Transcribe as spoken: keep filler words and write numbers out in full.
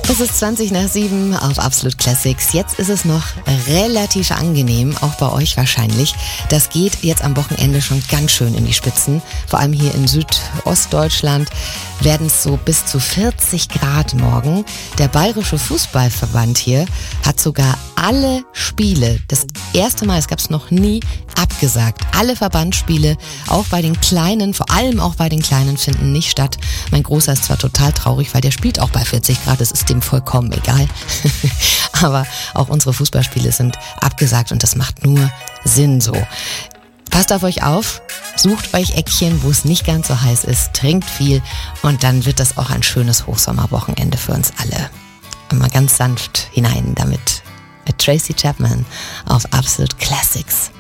Es ist zwanzig nach sieben auf Absolut Classics. Jetzt ist es noch relativ angenehm, auch bei euch wahrscheinlich. Das geht jetzt am Wochenende schon ganz schön in die Spitzen. Vor allem hier in Südostdeutschland werden es so bis zu vierzig Grad morgen. Der Bayerische Fußballverband hier hat sogar alle Spiele, das erste Mal, es gab es noch nie, abgesagt. Alle Verbandsspiele, auch bei den Kleinen, vor allem auch bei den Kleinen, finden nicht statt. Mein Großer ist zwar total traurig, weil der spielt auch bei vierzig Grad, es ist dem vollkommen egal. Aber auch unsere Fußballspiele sind abgesagt und das macht nur Sinn so. Passt auf euch auf, sucht euch Eckchen, wo es nicht ganz so heiß ist, trinkt viel und dann wird das auch ein schönes Hochsommerwochenende für uns alle. Und mal ganz sanft hinein damit. Mit Tracy Chapman auf Absolut Classics.